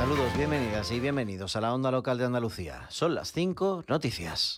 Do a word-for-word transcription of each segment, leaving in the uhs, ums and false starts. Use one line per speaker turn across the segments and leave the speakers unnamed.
Saludos, bienvenidas y bienvenidos a la Onda Local de Andalucía. Son las cinco, noticias.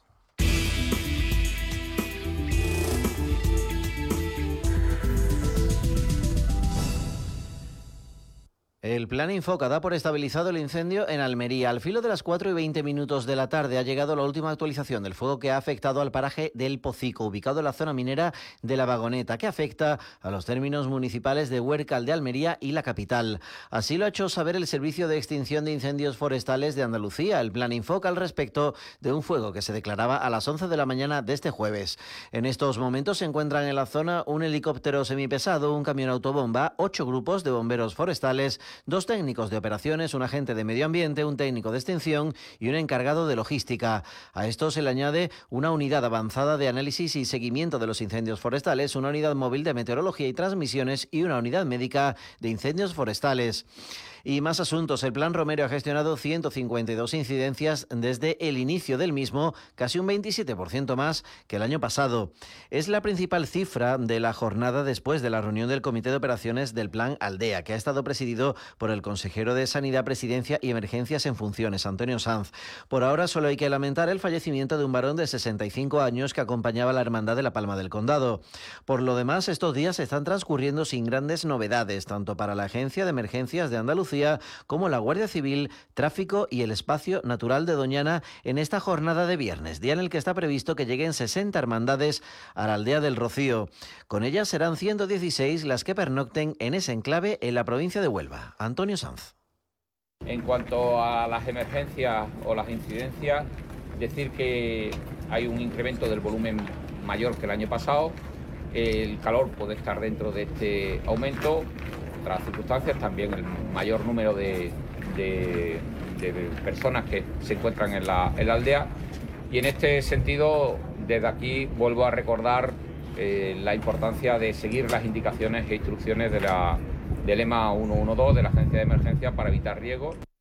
El plan Infoca da por estabilizado el incendio en Almería. Al filo de las cuatro y veinte minutos de la tarde ha llegado la última actualización del fuego que ha afectado al paraje del Pocico, ubicado en la zona minera de La Vagoneta, que afecta a los términos municipales de Huércal de Almería y la capital. Así lo ha hecho saber el Servicio de Extinción de Incendios Forestales de Andalucía, el plan Infoca, al respecto de un fuego que se declaraba a las once de la mañana de este jueves. En estos momentos se encuentran en la zona un helicóptero semipesado, un camión autobomba, ocho grupos de bomberos forestales, dos técnicos de operaciones, un agente de medio ambiente, un técnico de extinción y un encargado de logística. A esto se le añade una unidad avanzada de análisis y seguimiento de los incendios forestales, una unidad móvil de meteorología y transmisiones y una unidad médica de incendios forestales. Y más asuntos. El Plan Romero ha gestionado ciento cincuenta y dos incidencias desde el inicio del mismo, casi un veintisiete por ciento más que el año pasado. Es la principal cifra de la jornada después de la reunión del Comité de Operaciones del Plan Aldea, que ha estado presidido por el consejero de Sanidad, Presidencia y Emergencias en funciones, Antonio Sanz. Por ahora solo hay que lamentar el fallecimiento de un varón de sesenta y cinco años que acompañaba a la Hermandad de la Palma del Condado. Por lo demás, estos días están transcurriendo sin grandes novedades, tanto para la Agencia de Emergencias de Andalucía como la Guardia Civil, Tráfico y el Espacio Natural de Doñana en esta jornada de viernes, día en el que está previsto que lleguen sesenta hermandades a la aldea del Rocío. Con ellas serán ciento dieciséis las que pernocten en ese enclave en la provincia de Huelva. Antonio Sanz.
En cuanto a las emergencias o las incidencias, decir que hay un incremento del volumen mayor que el año pasado. El calor puede estar dentro de este aumento. Otras circunstancias, también el mayor número de, de, de personas que se encuentran en la, en la aldea. Y en este sentido, desde aquí vuelvo a recordar eh, la importancia de seguir las indicaciones e instrucciones de la, del lema ciento doce de la Agencia de Emergencia para evitar riesgos.